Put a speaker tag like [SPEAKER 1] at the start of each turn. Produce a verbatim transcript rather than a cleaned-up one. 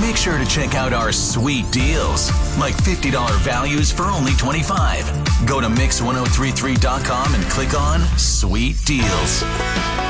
[SPEAKER 1] make sure to check out our sweet deals, like fifty dollars values for only twenty-five dollars. Go to mix ten thirty-three dot com and click on Sweet Deals.